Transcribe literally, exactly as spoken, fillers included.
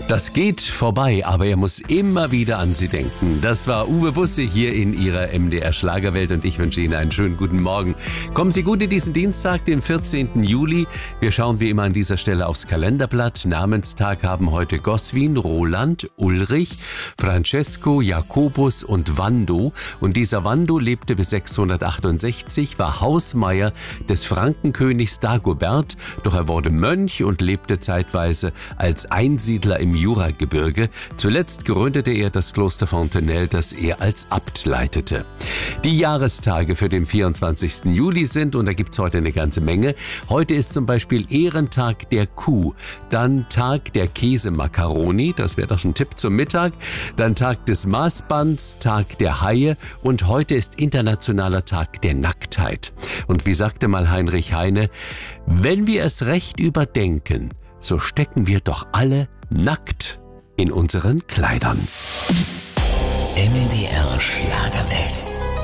Das geht vorbei, aber er muss immer wieder an Sie denken. Das war Uwe Busse hier in Ihrer M D R Schlagerwelt und ich wünsche Ihnen einen schönen guten Morgen. Kommen Sie gut in diesen Dienstag, den vierzehnten Juli. Wir schauen wie immer an dieser Stelle aufs Kalenderblatt. Namenstag haben heute Goswin, Roland, Ulrich, Francesco, Jakobus und Wando. Und dieser Wando lebte bis sechshundertachtundsechzig, war Hausmeier des Frankenkönigs Dagobert, doch er wurde Mönch und lebte zeitweise als Einsiedler im Juragebirge. Zuletzt gründete er das Kloster Fontenelle, das er als Abt leitete. Die Jahrestage für den vierundzwanzigsten Juli sind, und da gibt's heute eine ganze Menge. Heute ist zum Beispiel Ehrentag der Kuh, dann Tag der Käsemakaroni, das wäre doch ein Tipp zum Mittag, dann Tag des Maßbands, Tag der Haie und heute ist Internationaler Tag der Nacktheit. Und wie sagte mal Heinrich Heine, wenn wir es recht überdenken, so stecken wir doch alle nackt in unseren Kleidern. M D R Schlagerwelt.